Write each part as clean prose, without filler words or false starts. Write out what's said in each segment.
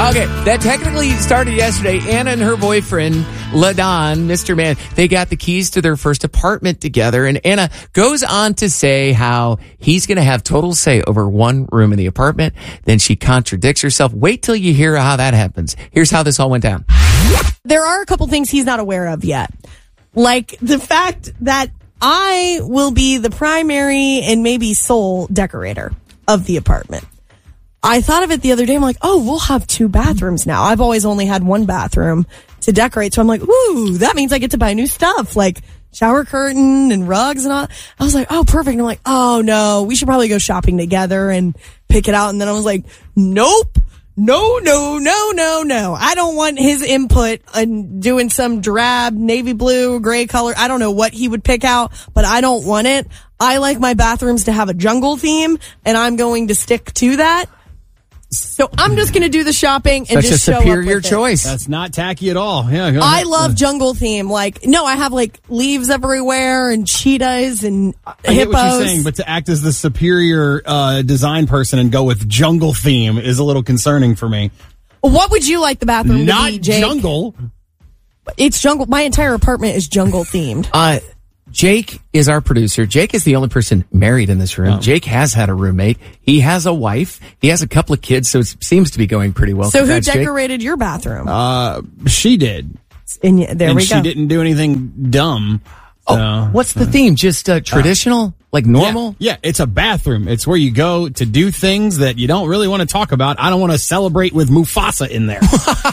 Okay, that technically started yesterday. Anna and her boyfriend, LaDon, Mr. Man, they got the keys to their first apartment together. And Anna goes on to say how he's going to have total say over one room in the apartment. Then she contradicts herself. Wait till you hear how that happens. Here's how this all went down. There are a couple things he's not aware of yet. Like the fact that I will be the primary and maybe sole decorator of the apartment. I thought of it the other day. I'm like, oh, we'll have 2 bathrooms now. I've always only had 1 bathroom to decorate. So I'm like, ooh, that means I get to buy new stuff like shower curtain and rugs and all. I was like, oh, perfect. And I'm like, oh no, we should probably go shopping together and pick it out. And then I was like, nope. No. I don't want his input on doing some drab, navy blue, gray color. I don't know what he would pick out, but I don't want it. I like my bathrooms to have a jungle theme, and I'm going to stick to that. So I'm just going to do the shopping and just show up with it. That's a superior choice. That's not tacky at all. Yeah, I love jungle theme. Like, no, I have like leaves everywhere and cheetahs and hippos. I get what you're saying, but to act as the superior design person and go with jungle theme is a little concerning for me. What would you like the bathroom to be, Jake? Not jungle. It's jungle. My entire apartment is jungle themed. Jake is our producer. Jake is the only person married in this room. Oh. Jake has had a roommate. He has a wife. He has a couple of kids, so it seems to be going pretty well. So who decorated your bathroom? She did. And she didn't do anything dumb. Oh, what's the theme? Just traditional? Like normal? Yeah, it's a bathroom. It's where you go to do things that you don't really want to talk about. I don't want to celebrate with Mufasa in there.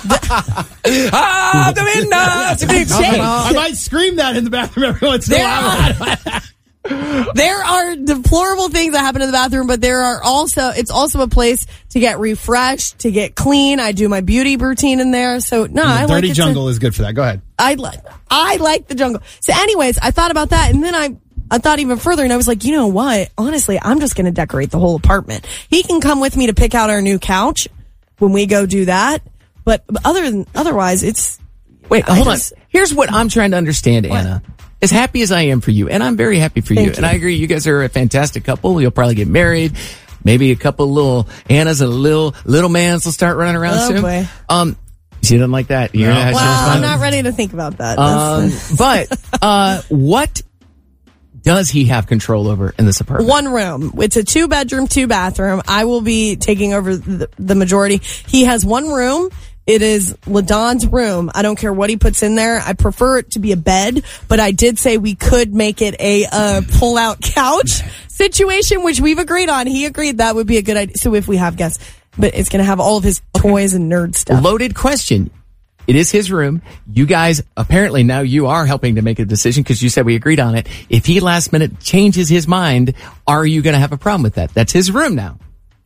I might scream that in the bathroom every once in a while. There are deplorable things that happen in the bathroom, but it's also a place to get refreshed, to get clean. I do my beauty routine in there. So I like Dirty Jungle is good for that. Go ahead. I like the jungle. So anyways, I thought about that, and then I thought even further, and I was like, you know what? Honestly, I'm just going to decorate the whole apartment. He can come with me to pick out our new couch when we go do that. But otherwise, it's... Wait, hold on. Here's what I'm trying to understand, Anna. As happy as I am for you, and I'm very happy for you, and I agree, you guys are a fantastic couple. You'll probably get married. Maybe a couple little Annas and little mans will start running around soon. Boy. She doesn't like that. No. Well, I'm not ready to think about that. But what does he have control over in this apartment? 1 room. It's a 2-bedroom, 2-bathroom. I will be taking over the majority. He has 1 room. It is LaDon's room. I don't care what he puts in there. I prefer it to be a bed, but I did say we could make it a pull-out couch situation, which we've agreed on. He agreed that would be a good idea. So if we have guests, but it's going to have all of his toys and nerd stuff. Loaded question. It is his room. You guys, apparently now you are helping to make a decision because you said we agreed on it. If he last minute changes his mind, are you going to have a problem with that? That's his room now.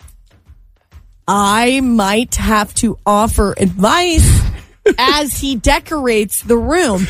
I might have to offer advice as he decorates the room.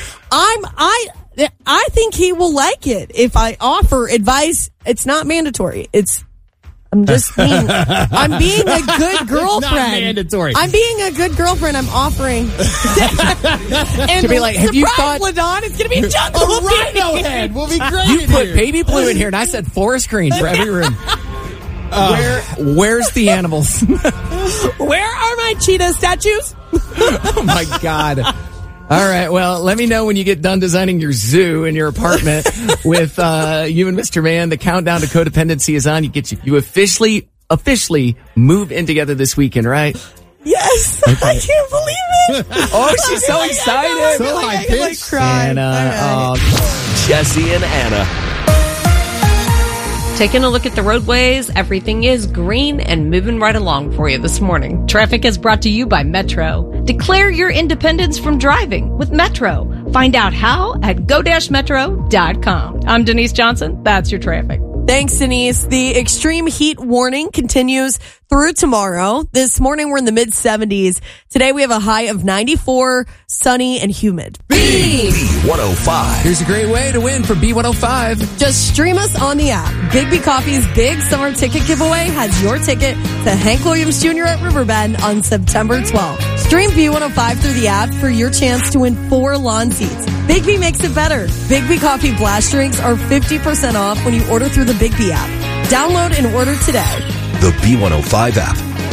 I think he will like it if I offer advice. It's not mandatory. I'm being a good girlfriend. Not mandatory. I'm being a good girlfriend. I'm offering. And to be like, have you thought, LaDon, it's going to be jungle. A rhino head will be great. You put baby blue in here, and I said forest green for every room. Where's the animals? Where are my cheetah statues? Oh my God. All right. Well, let me know when you get done designing your zoo in your apartment with you and Mr. Man. The countdown to codependency is on. You officially move in together this weekend, right? Yes. Okay. I can't believe it. Oh, she's so excited. So I can cry. Anna. Jesse and Anna. Taking a look at the roadways, everything is green and moving right along for you this morning. Traffic is brought to you by Metro. Declare your independence from driving with Metro. Find out how at go-metro.com. I'm Denise Johnson. That's your traffic. Thanks, Denise. The extreme heat warning continues through tomorrow. This morning, we're in the mid-70s. Today, we have a high of 94, sunny, and humid. B105. Here's a great way to win for B105. Just stream us on the app. Big B Coffee's big summer ticket giveaway has your ticket to Hank Williams Jr. at Riverbend on September 12th. Stream B105 through the app for your chance to win 4 lawn seats. Big B makes it better. Big B Coffee blast drinks are 50% off when you order through the Big B app. Download and order today. The B105 app.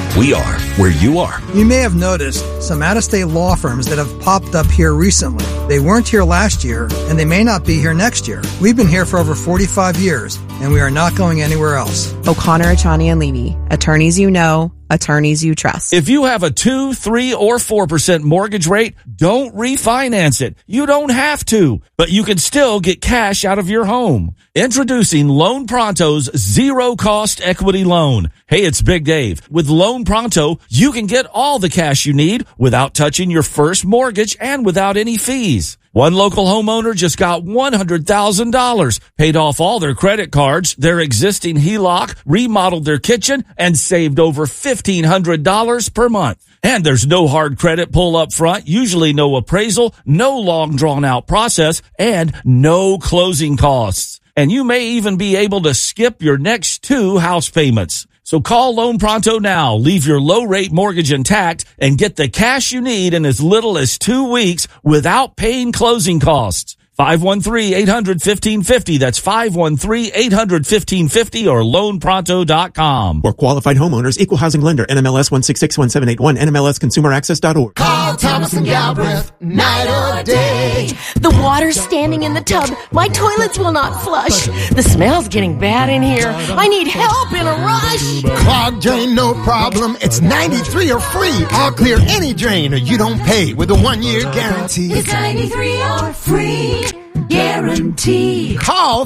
We are where you are. You may have noticed some out-of-state law firms that have popped up here recently. They weren't here last year, and they may not be here next year. We've been here for over 45 years, and we are not going anywhere else. O'Connor, Achani, and Levy. Attorneys you know, attorneys you trust. If you have a 2%, 3%, or 4% mortgage rate, don't refinance it. You don't have to, but you can still get cash out of your home. Introducing Loan Pronto's zero-cost equity loan. Hey, it's Big Dave. With Loan Pronto, you can get all the cash you need without touching your first mortgage and without any fees. One local homeowner just got $100,000, paid off all their credit cards, their existing HELOC, remodeled their kitchen, and saved over $1,500 per month. And there's no hard credit pull up front, usually no appraisal, no long drawn out process, and no closing costs. And you may even be able to skip your next 2 house payments. So call Loan Pronto now, leave your low-rate mortgage intact, and get the cash you need in as little as 2 weeks without paying closing costs. 513-800-1550. That's 513-800-1550 or loanpronto.com. For qualified homeowners, Equal Housing Lender, NMLS 1661781, NMLSConsumerAccess.org. Call Thomas and Galbraith, night or day. The water's standing in the tub. My toilets will not flush. The smell's getting bad in here. I need help in a rush. Clogged drain, no problem. It's 93 or free. I'll clear any drain or you don't pay with a 1-year guarantee. It's 93 or free. Guarantee. Call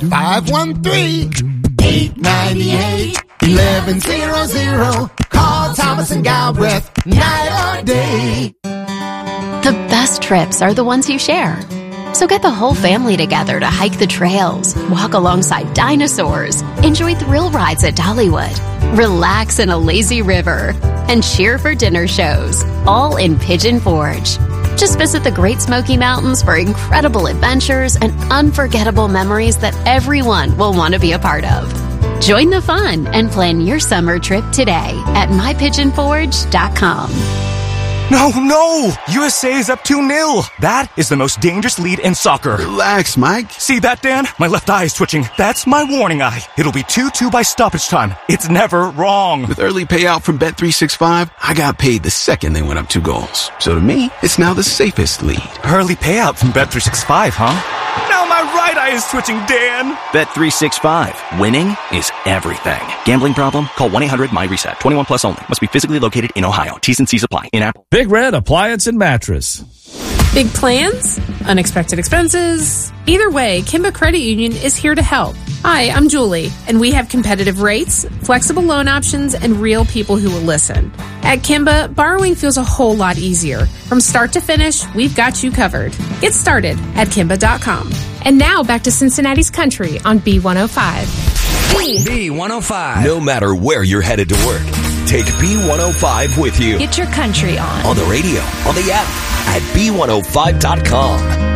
513-898-1100. Call Thomas and Galbraith, night or day. The best trips are the ones you share. So get the whole family together to hike the trails, walk alongside dinosaurs, enjoy thrill rides at Dollywood, relax in a lazy river, and cheer for dinner shows, all in Pigeon Forge. Just visit the Great Smoky Mountains for incredible adventures and unforgettable memories that everyone will want to be a part of. Join the fun and plan your summer trip today at mypigeonforge.com. No! USA is up 2-0. That is the most dangerous lead in soccer. Relax, Mike. See that, Dan? My left eye is twitching. That's my warning eye. It'll be 2-2 by stoppage time. It's never wrong. With early payout from Bet365, I got paid the second they went up 2 goals. So to me, it's now the safest lead. Early payout from Bet365, huh? Now my right eye is twitching, Dan. Bet365. Winning is everything. Gambling problem? Call 1-800-MY-RESET. 21 plus only. Must be physically located in Ohio. T's and C's apply. In Apple. Big Red Appliance and Mattress. Big plans? Unexpected expenses? Either way, Kimba Credit Union is here to help. Hi, I'm Julie, and we have competitive rates, flexible loan options, and real people who will listen. At Kimba, borrowing feels a whole lot easier. From start to finish, we've got you covered. Get started at Kimba.com. And now back to Cincinnati's Country on B105. B105. No matter where you're headed to work, take B105 with you. Get your country on. On the radio, on the app, at B105.com.